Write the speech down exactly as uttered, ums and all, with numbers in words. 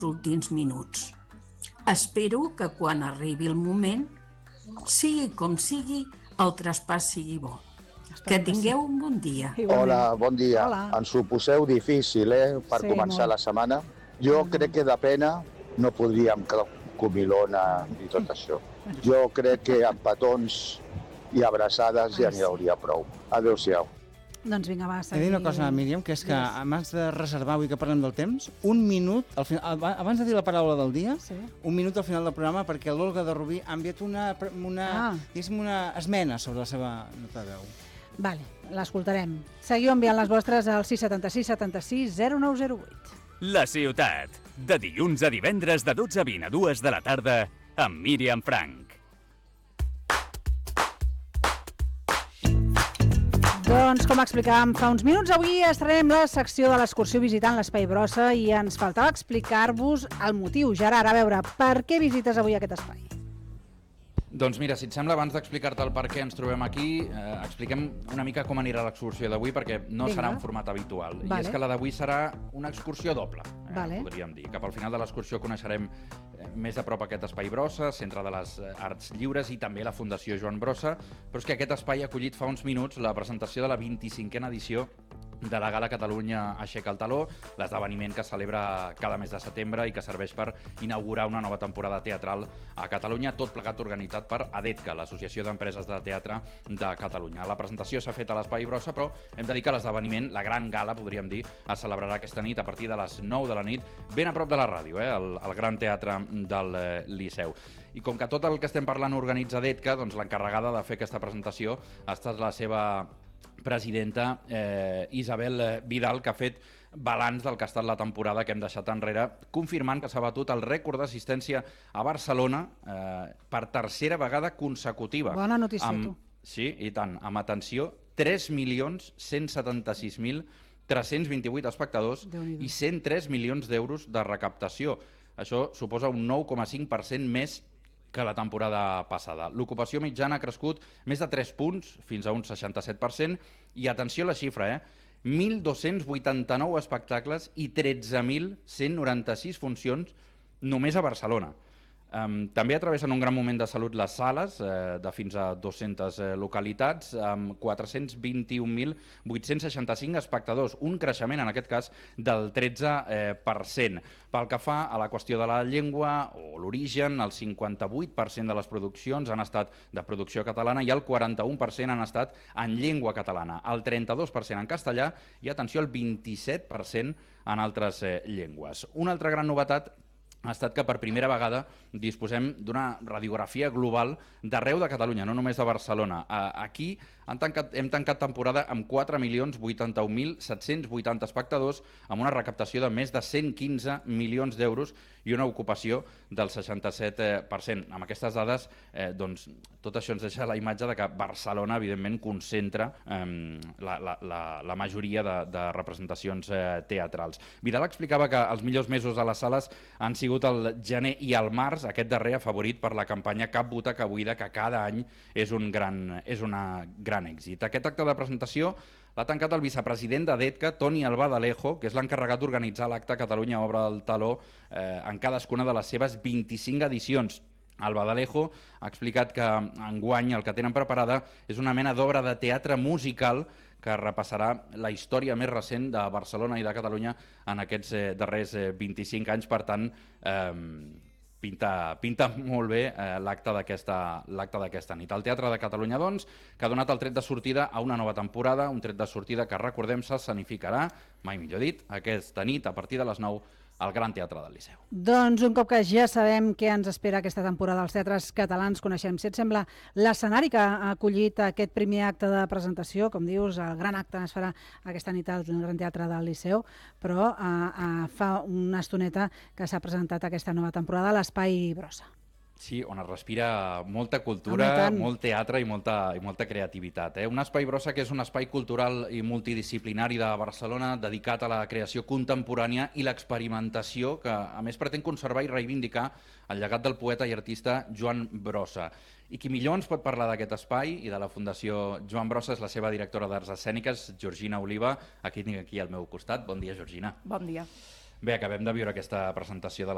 últims minuts. Espero que quan arribi el moment, sigui com sigui, el traspàs sigui bo. Que tingueu un bon dia. Hola, bon dia. Hola. Ens ho poseu difícil, eh, per Sí, començar molt. la setmana. Jo crec que de pena no podríem que comilona i tot això. Jo crec que amb petons i abraçades ja n'hi hauria prou. Adéu-siau. Doncs vinga, va, He de seguim. dir una cosa, Míriam, que és que abans de reservar, avui que parlem del temps, un minut, al final, abans de dir la paraula del dia, Sí. un minut al final del programa, perquè l'Olga de Rubí ha enviat una, una, Ah. diguéssim, una esmena sobre la seva nota de veu. Vale, l'escoltarem. Seguiu enviant les vostres al sis setanta sis setanta sis zero nou zero vuit. La ciutat, de dilluns a divendres de dotze a vint a dues de la tarda, amb Míriam Frank. Doncs, com explicàvem fa uns minuts, avui estrenem la secció de l'excursió visitant l'Espai Brossa i ens faltava explicar-vos el motiu. Gerard, a veure, per què visites avui aquest espai? Doncs mira, si et sembla, abans d'explicar-te el per què ens trobem aquí, eh, expliquem una mica com anirà l'excursió d'avui, perquè no Vinga. serà un format habitual. Vale. I és que la d'avui serà una excursió doble, eh, Vale. podríem dir. Cap al final de l'excursió coneixerem eh, més a prop aquest Espai Brossa, Centre de les eh, Arts Lliures i també la Fundació Joan Brossa, però és que aquest espai ha acollit fa uns minuts la presentació de la vint-i-cinquena edició de la Gala Catalunya Aixeca el Taló, l'esdeveniment que es celebra cada mes de setembre i que serveix per inaugurar una nova temporada teatral a Catalunya, tot plegat organitzat per ADETCA, l'Associació d'Empreses de Teatre de Catalunya. La presentació s'ha fet a l'Espai Brossa, però hem de dir que l'esdeveniment, la gran gala, podríem dir, es celebrarà aquesta nit a partir de les nou de la nit, ben a prop de la ràdio, eh, al, al Gran Teatre del eh, Liceu. I com que tot el que estem parlant organitza ADETCA, doncs l'encarregada de fer aquesta presentació ha estat la seva presidenta eh, Isabel Vidal, que ha fet balanç del que ha estat la temporada que hem deixat enrere, confirmant que s'ha batut el rècord d'assistència a Barcelona eh, per tercera vegada consecutiva. Bona notícia, amb, tu. Sí, i tant. Amb atenció, tres milions cent setanta-sis mil tres-cents vint-i-vuit espectadors Déu-n'hi-do. i cent tres milions d'euros de recaptació. Això suposa un nou coma cinc per cent més que la temporada passada. L'ocupació mitjana ha crescut més de tres punts, fins a un seixanta-set per cent, i atenció a la xifra, eh? mil dos-cents vuitanta-nou espectacles i tretze mil cent noranta-sis funcions només a Barcelona. Um, també atravessen un gran moment de salut les sales, eh, de fins a dues-centes eh, localitats, amb quatre-cents vint-i-un mil vuit-cents seixanta-cinc espectadors, un creixement, en aquest cas, del tretze per cent. Pel que fa a la qüestió de la llengua o l'origen, el cinquanta-vuit per cent de les produccions han estat de producció catalana i el quaranta-un per cent han estat en llengua catalana, el trenta-dos per cent en castellà i, atenció, el vint-i-set per cent en altres eh, llengües. Una altra gran novetat ha estat que per primera vegada disposem d'una radiografia global d'arreu de Catalunya, no només de Barcelona. Aquí han tancat, hem tancat temporada amb quatre milions vuitanta-un mil set-cents vuitanta espectadors, amb una recaptació de més de cent quinze milions d'euros i una ocupació del seixanta-set per cent. Amb aquestes dades, eh, doncs, tot això ens deixa la imatge de que Barcelona, evidentment, concentra eh, la, la, la, la majoria de, de representacions eh, teatrals. Vidal explicava que els millors mesos a les sales han sigut el gener i el març, aquest darrer afavorit per la campanya Cap butaca buida, que cada any és un gran, és una gran èxit. Aquest acte de presentació l'ha tancat el vicepresident d'ADETCA, Toni Albadalejo, que és l'encarregat d'organitzar l'acte Catalunya Obre el Taló eh, en cadascuna de les seves vint-i-cinc edicions. Albadalejo ha explicat que enguany el que tenen preparada és una mena d'obra de teatre musical que repassarà la història més recent de Barcelona i de Catalunya en aquests eh, darrers eh, vint-i-cinc anys. Per tant, eh, pinta, pinta molt bé eh, l'acte d'aquesta l'acte d'aquesta nit. El Teatre de Catalunya, doncs, que ha donat el tret de sortida a una nova temporada, un tret de sortida que, recordem, s'escenificarà, mai millor dit, aquesta nit a partir de les nou al Gran Teatre del Liceu. Doncs un cop que ja sabem què ens espera aquesta temporada als teatres catalans, coneixem, si et sembla, l'escenari que ha acollit aquest primer acte de presentació, com dius, el gran acte es farà aquesta nit al Gran Teatre del Liceu, però eh, eh, fa una estoneta que s'ha presentat aquesta nova temporada a l'Espai Brossa. Sí, on es respira molta cultura, molt teatre i molta, i molta creativitat. Eh? Un espai Brossa que és un espai cultural i multidisciplinari de Barcelona dedicat a la creació contemporània i l'experimentació, que a més pretén conservar i reivindicar el llegat del poeta i artista Joan Brossa. I qui millor ens pot parlar d'aquest espai i de la Fundació Joan Brossa és la seva directora d'Arts Escèniques, Georgina Oliva, aquí tinc aquí al meu costat. Bon dia, Georgina. Bon dia. Bé, acabem de viure aquesta presentació de